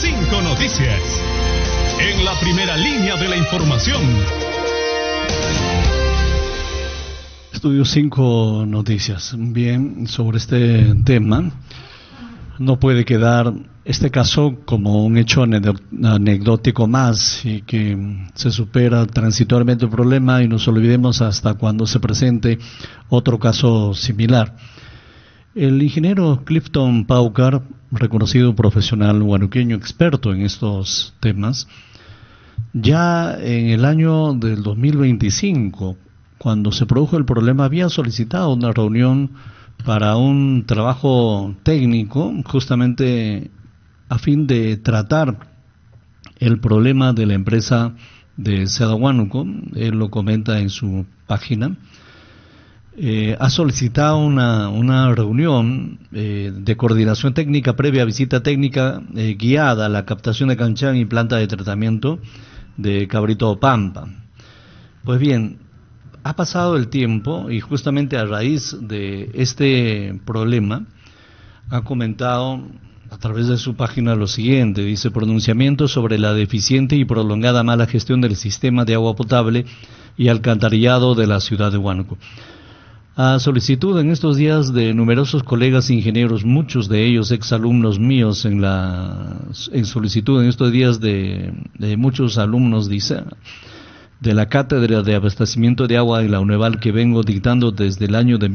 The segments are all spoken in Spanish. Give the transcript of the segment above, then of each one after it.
5 Noticias. En la primera línea de la información. Estudio 5 Noticias. Bien, sobre este tema, no puede quedar este caso como un hecho anecdótico más y que se supera transitoriamente el problema y nos olvidemos hasta cuando se presente otro caso similar. El ingeniero Clifton Paucar, reconocido profesional huanuqueño experto en estos temas, ya en el año del 2025, cuando se produjo el problema, había solicitado una reunión para un trabajo técnico, justamente a fin de tratar el problema de la empresa de Seda Huánuco. Él lo comenta en su página. Ha solicitado una reunión de coordinación técnica previa a visita técnica guiada a la captación de Canchán y planta de tratamiento de Cabrito Pampa. Pues bien, ha pasado el tiempo y justamente a raíz de este problema ha comentado a través de su página lo siguiente. Dice: pronunciamiento sobre la deficiente y prolongada mala gestión del sistema de agua potable y alcantarillado de la ciudad de Huánuco. A solicitud en estos días de numerosos colegas ingenieros, muchos de ellos exalumnos míos, en solicitud en estos días de muchos alumnos, dice, de la cátedra de abastecimiento de agua en la UNEVAL que vengo dictando desde el año de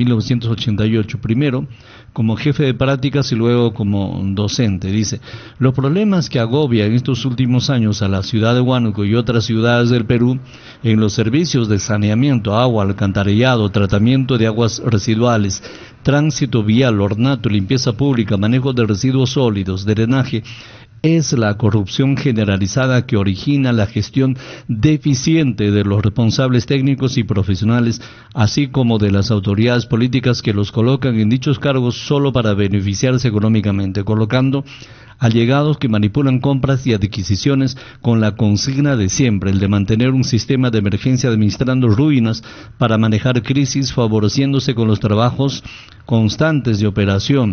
1988, primero como jefe de prácticas y luego como docente. Dice: los problemas que agobia en estos últimos años a la ciudad de Huánuco y otras ciudades del Perú en los servicios de saneamiento, agua, alcantarillado, tratamiento de aguas residuales, tránsito vial, ornato, limpieza pública, manejo de residuos sólidos, drenaje, es la corrupción generalizada que origina la gestión deficiente de los responsables técnicos y profesionales, así como de las autoridades políticas que los colocan en dichos cargos solo para beneficiarse económicamente, colocando allegados que manipulan compras y adquisiciones con la consigna de siempre, el de mantener un sistema de emergencia administrando ruinas para manejar crisis, favoreciéndose con los trabajos constantes de operación,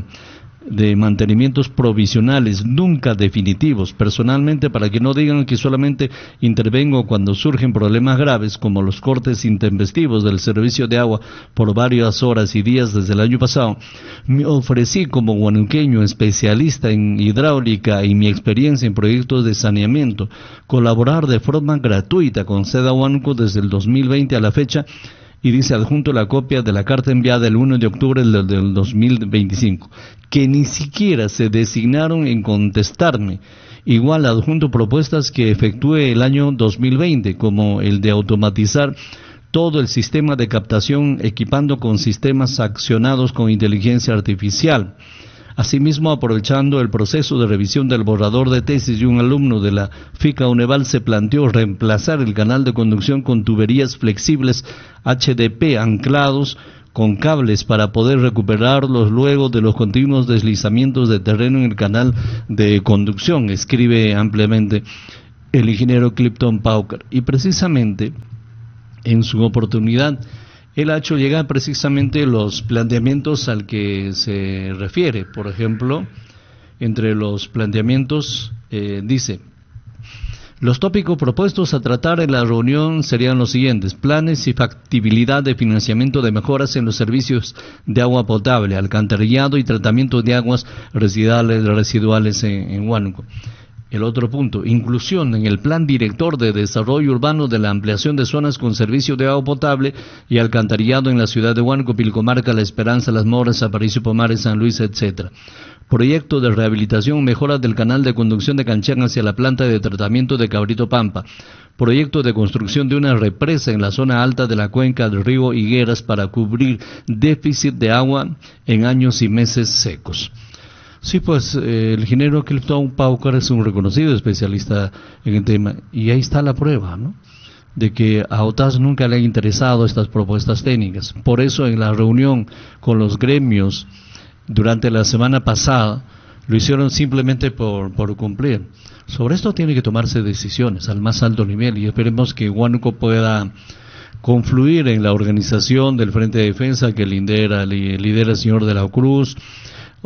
de mantenimientos provisionales, nunca definitivos. Personalmente, para que no digan que solamente intervengo cuando surgen problemas graves como los cortes intempestivos del servicio de agua por varias horas y días desde el año pasado, me ofrecí como huanuqueño especialista en hidráulica y mi experiencia en proyectos de saneamiento, colaborar de forma gratuita con Seda Huánuco desde el 2020 a la fecha. Y dice adjunto la copia de la carta enviada el 1 de octubre del 2025, que ni siquiera se designaron en contestarme. Igual adjunto propuestas que efectúe el año 2020, como el de automatizar todo el sistema de captación equipando con sistemas accionados con inteligencia artificial. Asimismo, aprovechando el proceso de revisión del borrador de tesis de un alumno de la FICA UNEVAL, se planteó reemplazar el canal de conducción con tuberías flexibles HDP anclados con cables para poder recuperarlos luego de los continuos deslizamientos de terreno en el canal de conducción, escribe ampliamente el ingeniero Clifton Paucar. Y precisamente, en su oportunidad, él ha hecho llegar precisamente los planteamientos al que se refiere. Por ejemplo, entre los planteamientos dice: los tópicos propuestos a tratar en la reunión serían los siguientes: planes y factibilidad de financiamiento de mejoras en los servicios de agua potable, alcantarillado y tratamiento de aguas residuales en Huánuco. El otro punto: inclusión en el plan director de desarrollo urbano de la ampliación de zonas con servicio de agua potable y alcantarillado en la ciudad de Huánuco, Pilcomarca, La Esperanza, Las Moras, Aparicio, Pomares, San Luis, etc. Proyecto de rehabilitación, mejora del canal de conducción de Canchán hacia la planta de tratamiento de Cabrito Pampa. Proyecto de construcción de una represa en la zona alta de la cuenca del río Higueras para cubrir déficit de agua en años y meses secos. Sí, pues el ingeniero Clifton Paucar es un reconocido especialista en el tema y ahí está la prueba, ¿no?, de que a OTAS nunca le han interesado estas propuestas técnicas. Por eso en la reunión con los gremios durante la semana pasada lo hicieron simplemente por cumplir. Sobre esto tiene que tomarse decisiones al más alto nivel y esperemos que Huánuco pueda confluir en la organización del Frente de Defensa que lidera el señor de la Cruz,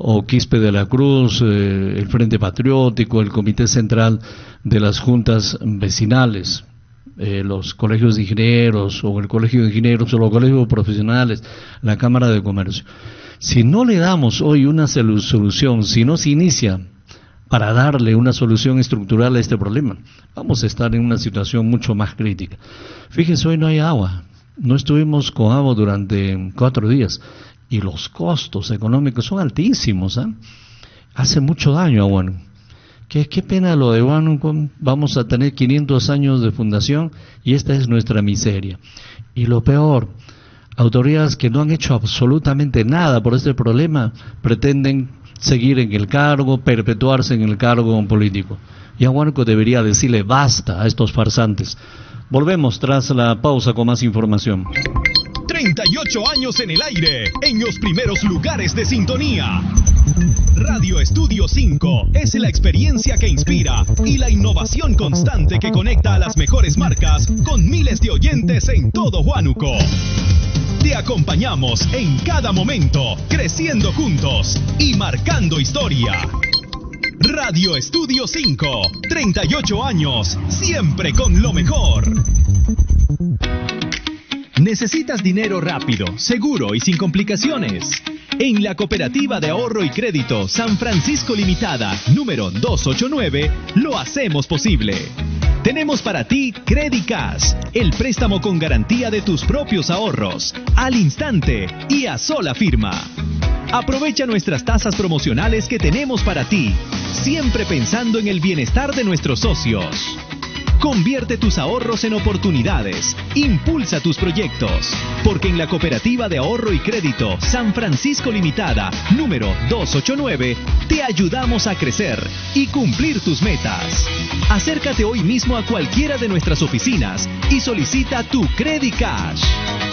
o Quispe de la Cruz, el Frente Patriótico, el Comité Central de las Juntas Vecinales, los colegios de ingenieros, o el Colegio de Ingenieros, o los colegios profesionales, la Cámara de Comercio. Si no le damos hoy una solución, si no se inicia para darle una solución estructural a este problema, vamos a estar en una situación mucho más crítica. Fíjense, hoy no hay agua, no estuvimos con agua durante 4 días, y los costos económicos son altísimos, ¿eh? Hace mucho daño a Huánuco. Qué pena lo de Huánuco, vamos a tener 500 años de fundación, y esta es nuestra miseria. Y lo peor, autoridades que no han hecho absolutamente nada por este problema, pretenden seguir en el cargo, perpetuarse en el cargo político. Y a Huánuco debería decirle basta a estos farsantes. Volvemos tras la pausa con más información. 38 años en el aire, en los primeros lugares de sintonía. Radio Estudio 5 es la experiencia que inspira y la innovación constante que conecta a las mejores marcas con miles de oyentes en todo Huánuco. Te acompañamos en cada momento, creciendo juntos y marcando historia. Radio Estudio 5, 38 años, siempre con lo mejor. ¿Necesitas dinero rápido, seguro y sin complicaciones? En la Cooperativa de Ahorro y Crédito San Francisco Limitada, número 289, lo hacemos posible. Tenemos para ti CrediCash, el préstamo con garantía de tus propios ahorros, al instante y a sola firma. Aprovecha nuestras tasas promocionales que tenemos para ti, siempre pensando en el bienestar de nuestros socios. Convierte tus ahorros en oportunidades, impulsa tus proyectos, porque en la Cooperativa de Ahorro y Crédito San Francisco Limitada, número 289, te ayudamos a crecer y cumplir tus metas. Acércate hoy mismo a cualquiera de nuestras oficinas y solicita tu CrediCash.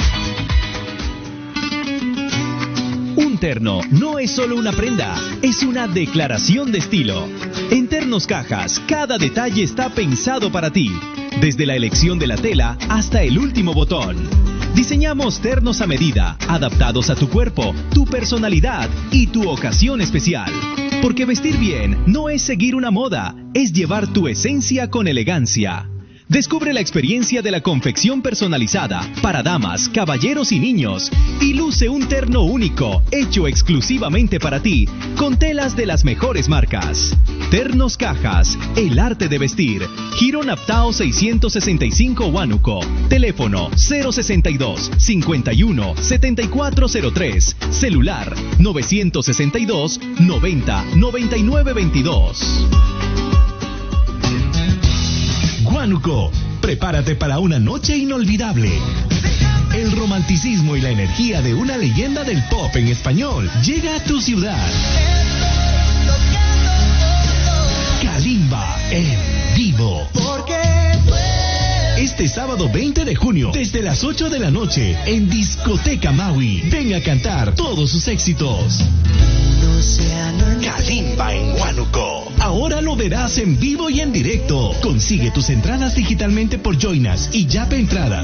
Un terno no es solo una prenda, es una declaración de estilo. En Ternos Cajas, cada detalle está pensado para ti, desde la elección de la tela hasta el último botón. Diseñamos ternos a medida, adaptados a tu cuerpo, tu personalidad y tu ocasión especial. Porque vestir bien no es seguir una moda, es llevar tu esencia con elegancia. Descubre la experiencia de la confección personalizada para damas, caballeros y niños y luce un terno único, hecho exclusivamente para ti, con telas de las mejores marcas. Ternos Cajas, el arte de vestir. Giro Naptao 665 Huánuco. Teléfono 062 51 7403. Celular 962 90 99 22. Huánuco, prepárate para una noche inolvidable. El romanticismo y la energía de una leyenda del pop en español llega a tu ciudad. Kalimba en vivo. Este sábado 20 de junio, desde las 8 de la noche, en Discoteca Maui. Ven a cantar todos sus éxitos. Kalimba en Huánuco. Ahora lo verás en vivo y en directo. Consigue tus entradas digitalmente por Joinas y Yape Entradas.